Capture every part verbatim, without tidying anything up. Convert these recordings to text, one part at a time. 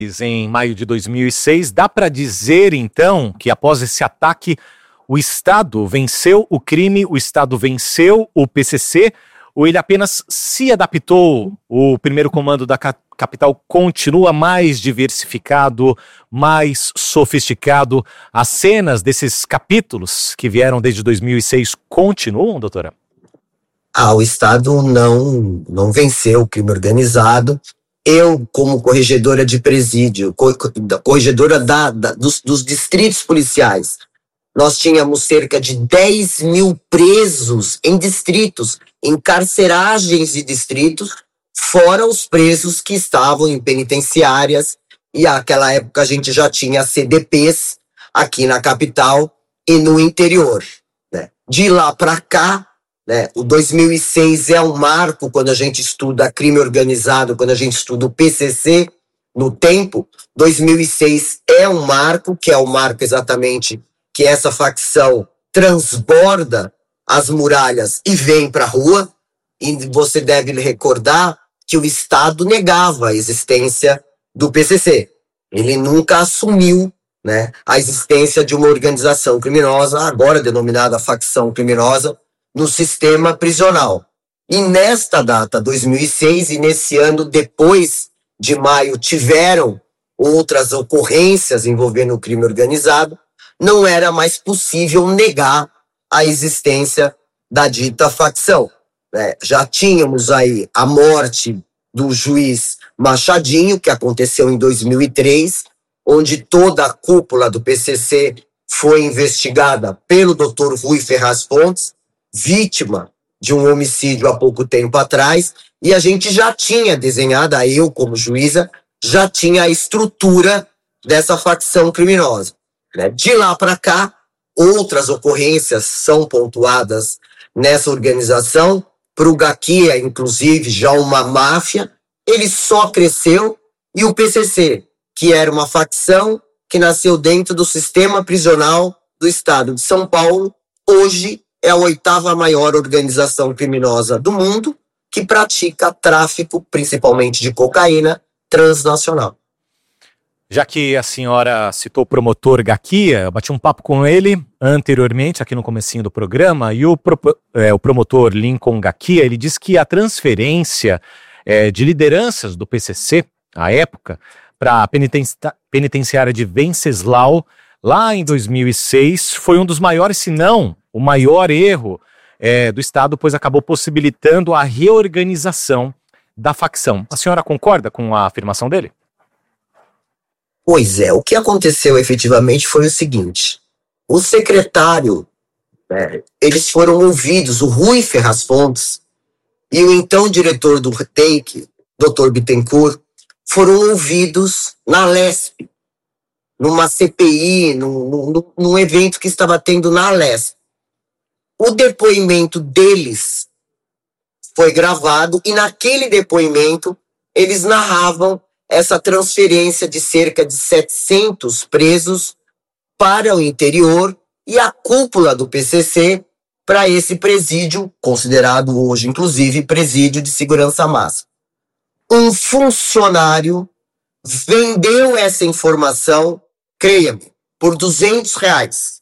em maio de dois mil e seis. Dá para dizer, então, que após esse ataque, o Estado venceu o crime, o Estado venceu o P C C, ou ele apenas se adaptou? O primeiro comando da ca- capital continua mais diversificado, mais sofisticado? As cenas desses capítulos que vieram desde dois mil e seis continuam, doutora? Ah, o Estado não, não venceu o crime organizado. Eu, como corregedora de presídio, co- corregedora da, da, dos, dos distritos policiais, nós tínhamos cerca de dez mil presos em distritos, em carceragens de distritos, fora os presos que estavam em penitenciárias. E naquela época a gente já tinha C D Ps aqui na capital e no interior, né? De lá para cá, né, o dois mil e seis é um marco quando a gente estuda crime organizado, quando a gente estuda o P C C no tempo. dois mil e seis é um marco, que é o marco exatamente que essa facção transborda as muralhas e vem para a rua. E você deve recordar que o Estado negava a existência do P C C. Ele nunca assumiu, né, a existência de uma organização criminosa, agora denominada facção criminosa, no sistema prisional. E nesta data, dois mil e seis, e nesse ano, depois de maio, tiveram outras ocorrências envolvendo o crime organizado, não era mais possível negar a existência da dita facção, né? Já tínhamos aí a morte do juiz Machadinho, que aconteceu em dois mil e três, onde toda a cúpula do P C C foi investigada pelo doutor Rui Ferraz Fontes, vítima de um homicídio há pouco tempo atrás, e a gente já tinha desenhado, eu como juíza, já tinha a estrutura dessa facção criminosa, né? De lá para cá, outras ocorrências são pontuadas nessa organização. Para o Gaquia, inclusive, já uma máfia, ele só cresceu. E o P C C, que era uma facção que nasceu dentro do sistema prisional do estado de São Paulo, hoje é a oitava maior organização criminosa do mundo, que pratica tráfico, principalmente de cocaína, transnacional. Já que a senhora citou o promotor Gaquia, eu bati um papo com ele anteriormente, aqui no comecinho do programa, e o, pro, é, o promotor Lincoln Gaquia, ele disse que a transferência é, de lideranças do P C C, à época, para a penitenci- penitenciária de Venceslau, lá em dois mil e seis, foi um dos maiores, se não o maior erro é, do Estado, pois acabou possibilitando a reorganização da facção. A senhora concorda com a afirmação dele? Pois é, o que aconteceu efetivamente foi o seguinte: o secretário, né, eles foram ouvidos, o Rui Ferraz Fontes e o então diretor do Take, doutor Bittencourt, foram ouvidos na Lesp, numa C P I, num, num, num evento que estava tendo na Lesp. O depoimento deles foi gravado e naquele depoimento eles narravam essa transferência de cerca de setecentos presos para o interior e a cúpula do P C C para esse presídio, considerado hoje, inclusive, presídio de segurança máxima. Um funcionário vendeu essa informação, creia-me, por duzentos reais.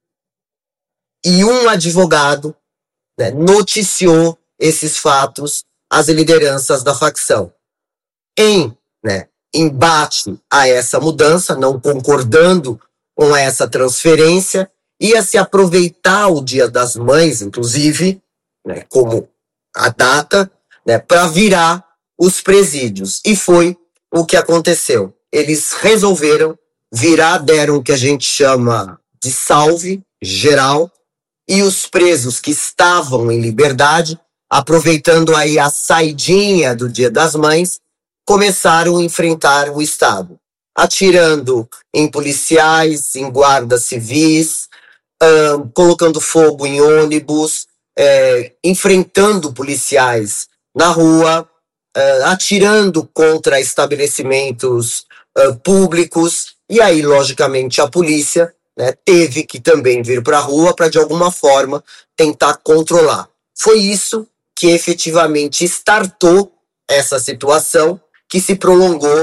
E um advogado, né, noticiou esses fatos às lideranças da facção. Em né, embate a essa mudança, não concordando com essa transferência, ia se aproveitar o Dia das Mães, inclusive, né, como a data, né, para virar os presídios. E foi o que aconteceu. Eles resolveram virar, deram o que a gente chama de salve geral, e os presos que estavam em liberdade, aproveitando aí a saidinha do Dia das Mães, começaram a enfrentar o Estado, atirando em policiais, em guardas civis, uh, colocando fogo em ônibus, é, enfrentando policiais na rua, uh, atirando contra estabelecimentos uh, públicos. E aí, logicamente, a polícia, né, teve que também vir para a rua para, de alguma forma, tentar controlar. Foi isso que efetivamente startou essa situação, que se prolongou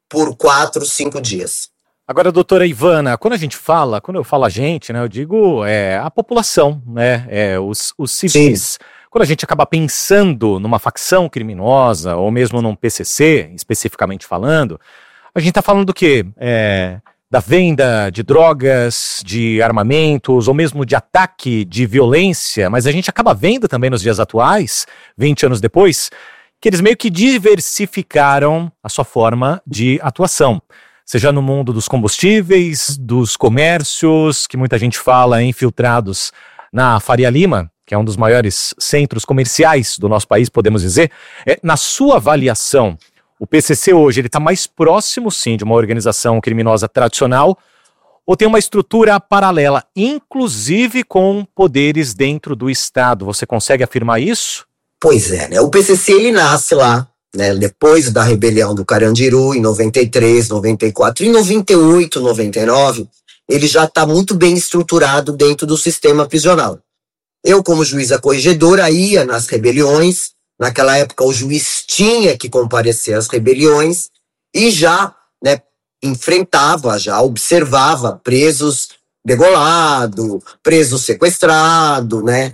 por quatro, cinco dias. Agora, doutora Ivana, quando a gente fala, quando eu falo a gente, né, eu digo é, a população, né, é, os, os civis. Sim. Quando a gente acaba pensando numa facção criminosa, ou mesmo num P C C, especificamente falando, a gente está falando do quê? É, da venda de drogas, de armamentos, ou mesmo de ataque, de violência, mas a gente acaba vendo também nos dias atuais, vinte anos depois, que eles meio que diversificaram a sua forma de atuação. Seja no mundo dos combustíveis, dos comércios, que muita gente fala infiltrados na Faria Lima, que é um dos maiores centros comerciais do nosso país, podemos dizer. É, na sua avaliação, o P C C hoje ele está mais próximo, sim, de uma organização criminosa tradicional, ou tem uma estrutura paralela, inclusive com poderes dentro do Estado? Você consegue afirmar isso? Pois é, né? O P C C ele nasce lá, né, depois da rebelião do Carandiru, em noventa e três, noventa e quatro, em noventa e oito, noventa e nove, ele já está muito bem estruturado dentro do sistema prisional. Eu, como juíza corregedora, ia nas rebeliões. Naquela época, o juiz tinha que comparecer às rebeliões e já, né, enfrentava, já observava presos degolado, preso sequestrado, né,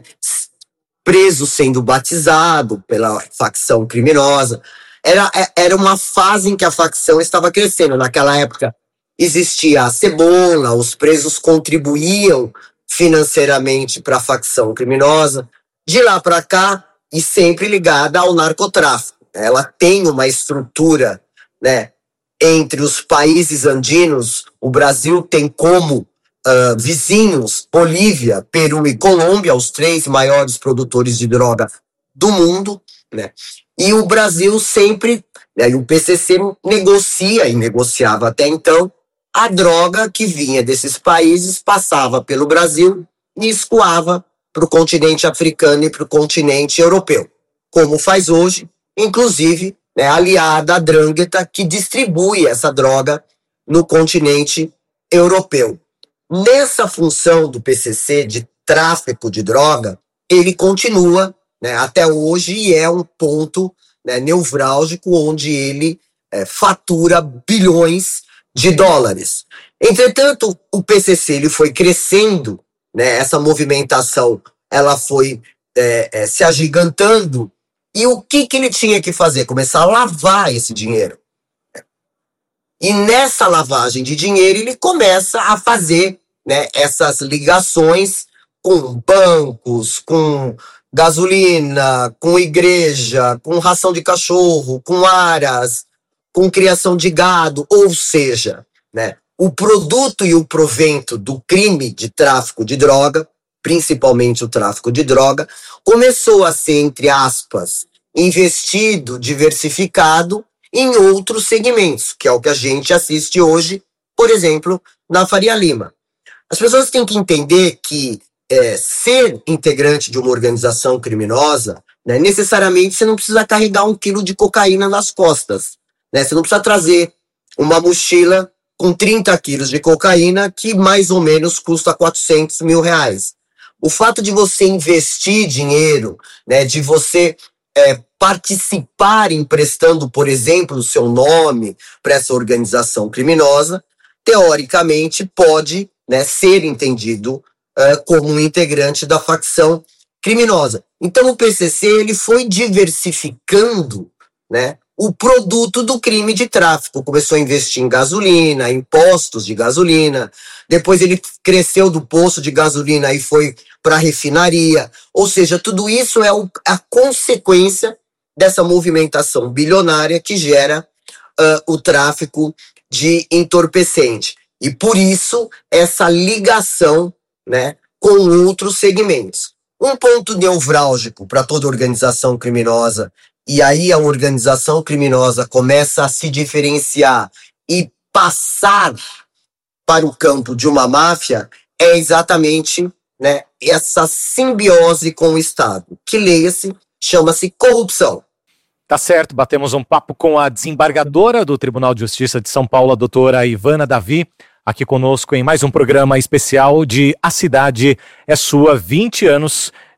preso sendo batizado pela facção criminosa. Era, era uma fase em que a facção estava crescendo. Naquela época, existia a cebola, os presos contribuíam financeiramente para a facção criminosa. De lá para cá, e sempre ligada ao narcotráfico. Ela tem uma estrutura, né, entre os países andinos. O Brasil tem como uh, vizinhos Bolívia, Peru e Colômbia, os três maiores produtores de droga do mundo, né? E o Brasil sempre, né, e o P C C negocia e negociava até então a droga que vinha desses países, passava pelo Brasil e escoava para o continente africano e para o continente europeu, como faz hoje, inclusive, né, aliada à Drangheta, que distribui essa droga no continente europeu. Nessa função do P C C de tráfico de droga, ele continua, né, até hoje, e é um ponto, né, nevrálgico onde ele é, fatura bilhões de dólares. Entretanto, o P C C ele foi crescendo, né, essa movimentação ela foi é, é, se agigantando, e o que, que ele tinha que fazer? Começar a lavar esse dinheiro. E nessa lavagem de dinheiro ele começa a fazer, né, essas ligações com bancos, com gasolina, com igreja, com ração de cachorro, com aras, com criação de gado, ou seja, né, o produto e o provento do crime de tráfico de droga, principalmente o tráfico de droga, começou a ser, entre aspas, investido, diversificado em outros segmentos, que é o que a gente assiste hoje, por exemplo, na Faria Lima. As pessoas têm que entender que é, ser integrante de uma organização criminosa, né, necessariamente você não precisa carregar um quilo de cocaína nas costas, né? Você não precisa trazer uma mochila com trinta quilos de cocaína que mais ou menos custa quatrocentos mil reais. O fato de você investir dinheiro, né, de você é, participar emprestando, por exemplo, o seu nome para essa organização criminosa, teoricamente pode, né, ser entendido é, como um integrante da facção criminosa. Então o P C C ele foi diversificando, né, o produto do crime de tráfico. Começou a investir em gasolina, em postos de gasolina, depois ele cresceu do posto de gasolina e foi para a refinaria. Ou seja, tudo isso é a consequência dessa movimentação bilionária que gera uh, o tráfico de entorpecente. E por isso, essa ligação, né, com outros segmentos. Um ponto nevrálgico para toda organização criminosa, e aí a organização criminosa começa a se diferenciar e passar para o campo de uma máfia, é exatamente, né, essa simbiose com o Estado, que, leia-se, chama-se corrupção. Tá certo, batemos um papo com a desembargadora do Tribunal de Justiça de São Paulo, a doutora Ivana Davi, aqui conosco em mais um programa especial de A Cidade é Sua, vinte anos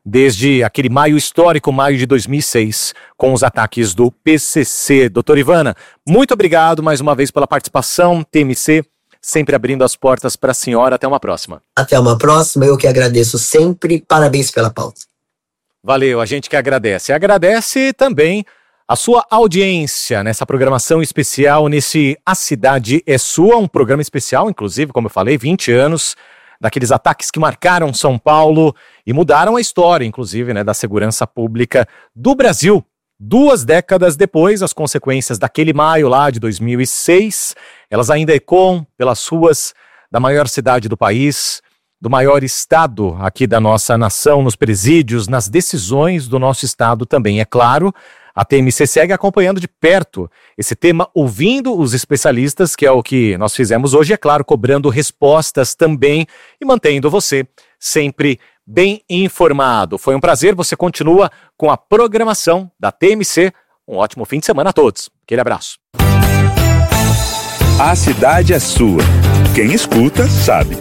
desde aquele maio histórico, maio de dois mil e seis, com os ataques do P C C. Doutora Ivana, muito obrigado mais uma vez pela participação. T M C sempre abrindo as portas para a senhora. Até uma próxima. Até uma próxima, eu que agradeço sempre. Parabéns pela pauta. Valeu, a gente que agradece. Agradece também a sua audiência nessa programação especial, nesse A Cidade é Sua, um programa especial, inclusive, como eu falei, vinte anos daqueles ataques que marcaram São Paulo e mudaram a história, inclusive, né, da segurança pública do Brasil. Duas décadas depois, as consequências daquele maio lá de dois mil e seis, elas ainda ecoam pelas ruas da maior cidade do país, do maior estado aqui da nossa nação, nos presídios, nas decisões do nosso estado também, é claro. A T M C segue acompanhando de perto esse tema, ouvindo os especialistas, que é o que nós fizemos hoje, é claro, cobrando respostas também e mantendo você sempre bem informado. Foi um prazer, você continua com a programação da T M C. Um ótimo fim de semana a todos. Aquele abraço. A cidade é sua. Quem escuta, sabe.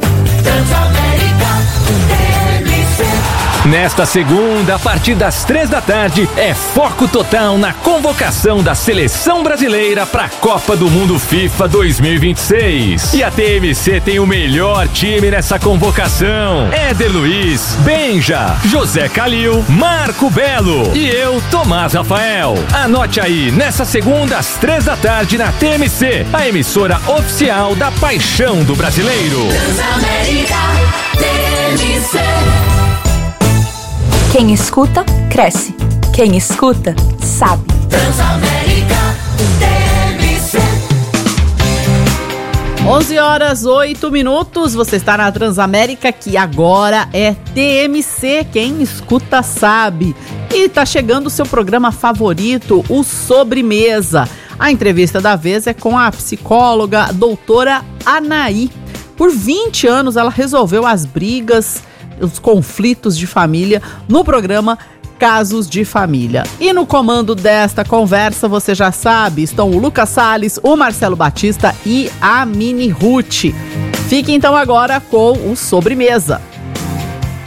Nesta segunda, a partir das três da tarde, é foco total na convocação da Seleção Brasileira para a Copa do Mundo FIFA dois mil e vinte e seis. E a T M C tem o melhor time nessa convocação. Éder Luiz, Benja, José Calil, Marco Belo e eu, Tomás Rafael. Anote aí, nessa segunda, às três da tarde, na T M C, a emissora oficial da paixão do brasileiro. Transamérica, T M C. Quem escuta, cresce. Quem escuta, sabe. Transamérica, T M C. onze horas, oito minutos. Você está na Transamérica, que agora é T M C. Quem escuta, sabe. E está chegando o seu programa favorito, o Sobremesa. A entrevista da vez é com a psicóloga doutora Anaí. Por vinte anos, ela resolveu as brigas, os conflitos de família no programa Casos de Família. E no comando desta conversa, você já sabe, estão o Lucas Salles, o Marcelo Batista e a Mini Ruth. Fique então agora com o Sobremesa.